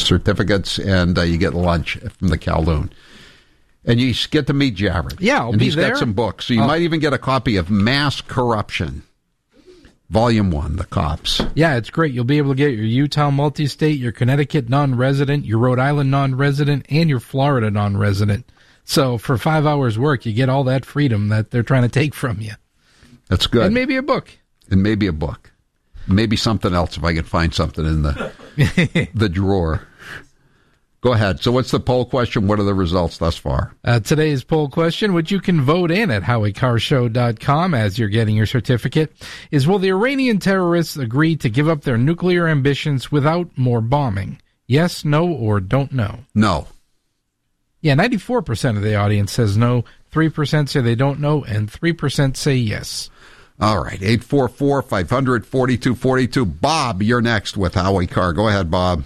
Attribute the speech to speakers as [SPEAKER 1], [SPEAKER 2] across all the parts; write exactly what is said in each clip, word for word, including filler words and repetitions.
[SPEAKER 1] certificates, and uh, you get lunch from the Kowloon. And you get to meet Jared.
[SPEAKER 2] Yeah, I'll
[SPEAKER 1] and
[SPEAKER 2] be
[SPEAKER 1] he's
[SPEAKER 2] there.
[SPEAKER 1] got some books. So you oh. might even get a copy of Mass Corruption, Volume one, The Cops.
[SPEAKER 2] Yeah, it's great. You'll be able to get your Utah multi-state, your Connecticut non-resident, your Rhode Island non-resident, and your Florida non-resident. So for five hours work, you get all that freedom that they're trying to take from you.
[SPEAKER 1] That's good.
[SPEAKER 2] And maybe a book.
[SPEAKER 1] And maybe a book. Maybe something else if I can find something in the the drawer. Go ahead. So what's the poll question? What are the results thus far?
[SPEAKER 2] Uh, today's poll question, which you can vote in at Howie Carr Show dot com as you're getting your certificate, is will the Iranian terrorists agree to give up their nuclear ambitions without more bombing? Yes, no, or don't know?
[SPEAKER 1] No.
[SPEAKER 2] Yeah, ninety-four percent of the audience says no, three percent say they don't know, and three percent say yes.
[SPEAKER 1] All right, eight four four, five hundred, forty-two forty-two. Bob, you're next with Howie Carr. Go ahead, Bob.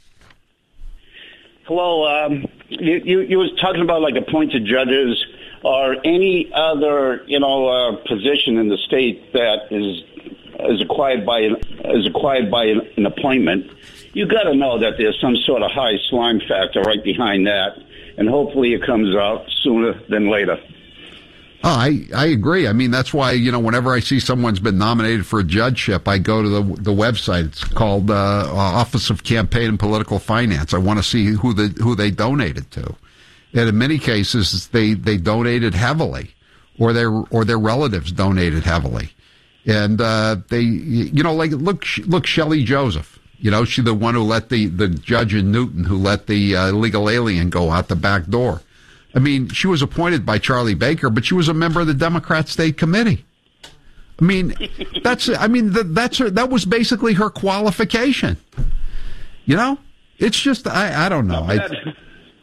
[SPEAKER 3] Hello. Um, you, you, you was talking about like appointed judges or any other, you know, uh, position in the state that is is acquired by is acquired by an, an appointment. You got to know that there's some sort of high slime factor right behind that, and hopefully it comes out sooner than later.
[SPEAKER 1] Oh, I, I agree. I mean, that's why, you know, whenever I see someone's been nominated for a judgeship, I go to the the website. It's called uh, Office of Campaign and Political Finance. I want to see who the who they donated to. And in many cases, they, they donated heavily, or their or their relatives donated heavily. And uh, they, you know, like look look Shelley Joseph. You know, she's the one who let the, the judge in Newton who let the uh, illegal alien go out the back door. I mean, she was appointed by Charlie Baker, but she was a member of the Democrat State Committee. I mean, that's, I mean, that, that's her, that was basically her qualification. You know, it's just, I, I don't know. I,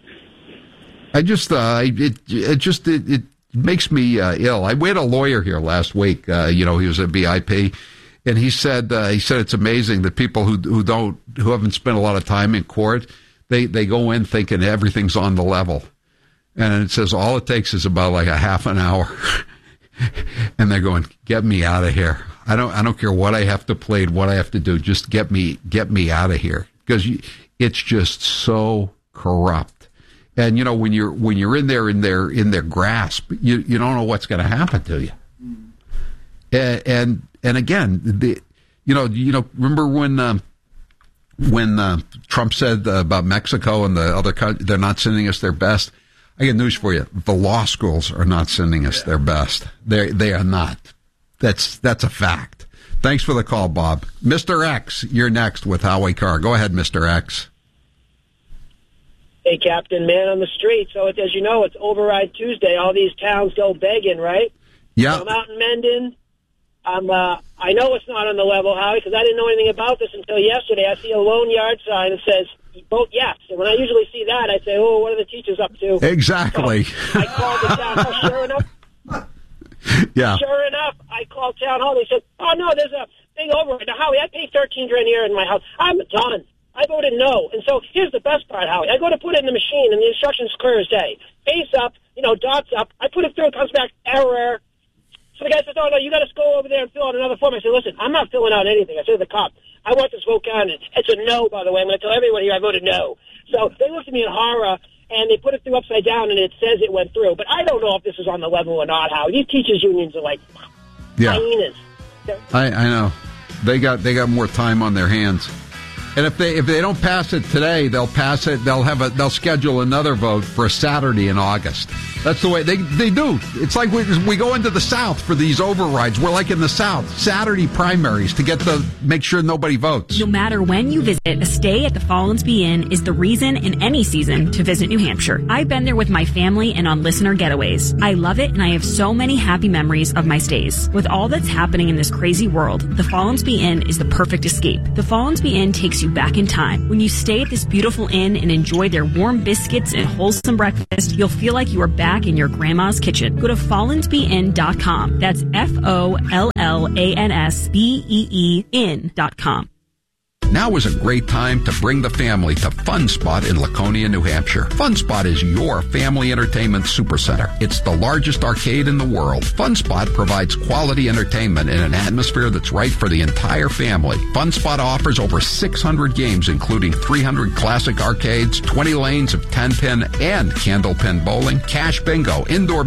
[SPEAKER 1] I just, uh, it, it just, it, it makes me uh, ill. I we had a lawyer here last week. Uh, you know, he was at V I P, and he said, uh, he said it's amazing that people who who don't, who haven't spent a lot of time in court, they they go in thinking everything's on the level. And it says all it takes is about like a half an hour, and they're going, "Get me out of here! I don't, I don't care what I have to plead, what I have to do. Just get me, get me out of here." Because it's just so corrupt. And you know, when you're when you're in there in their in their grasp, you you don't know what's going to happen to you. And and, and again, the you know you know remember when. Um, when uh, Trump said uh, about Mexico and the other countries, they're not sending us their best. I got news for you. The law schools are not sending us their best. They they are not. That's that's a fact. Thanks for the call, Bob. Mister X, you're next with Howie Carr. Go ahead, Mister X.
[SPEAKER 4] Hey, Captain, man on the street. So it, as you know, it's Override Tuesday. All these towns go begging, right?
[SPEAKER 1] Yeah.
[SPEAKER 4] So I'm out in Mendon. I'm, uh, I know it's not on the level, Howie, because I didn't know anything about this until yesterday. I see a lone yard sign that says, vote yes. And when I usually see that, I say, oh, what are the teachers up to?
[SPEAKER 1] Exactly.
[SPEAKER 4] So I called the town hall. Sure enough,
[SPEAKER 1] yeah.
[SPEAKER 4] Sure enough, I called town hall. They said, oh, no, there's a thing override. Now, Howie, I pay thirteen grand a year in my house. I'm done. I voted no. And so here's the best part, Howie. I go to put it in the machine, and the instructions clear as day. Face up, you know, dots up. I put it through, it comes back, error. So the guy says, oh, no, you got to go over there and fill out another form. I said, listen, I'm not filling out anything. I said to the cop, I want this vote counted. It's a no, by the way. I'm going to tell everyone here I voted no. So they looked at me in horror, and they put it through upside down, and it says it went through. But I don't know if this is on the level or not, How these teachers' unions are like
[SPEAKER 1] yeah.
[SPEAKER 4] hyenas.
[SPEAKER 1] I, I know. They got they got more time on their hands. And if they if they don't pass it today, they'll pass it. They'll have a they'll schedule another vote for a Saturday in August. That's the way they they do. It's like we we go into the South for these overrides. We're like in the South, Saturday primaries to get the make sure nobody votes.
[SPEAKER 5] No matter when you visit, a stay at the Follansbee Inn is the reason in any season to visit New Hampshire. I've been there with my family and on listener getaways. I love it, and I have so many happy memories of my stays. With all that's happening in this crazy world, the Follansbee Inn is the perfect escape. The Follansbee Inn takes you back in time. When you stay at this beautiful inn and enjoy their warm biscuits and wholesome breakfast, you'll feel like you are back in your grandma's kitchen. Go to follansbee inn dot com. That's F O L L A N S B E E inn dot com.
[SPEAKER 1] Now is a great time to bring the family to Fun Spot in Laconia, New Hampshire. Fun Spot is your family entertainment supercenter. It's the largest arcade in the world. Fun Spot provides quality entertainment in an atmosphere that's right for the entire family. Fun Spot offers over six hundred games, including three hundred classic arcades, twenty lanes of ten-pin and candlepin bowling, cash bingo, indoor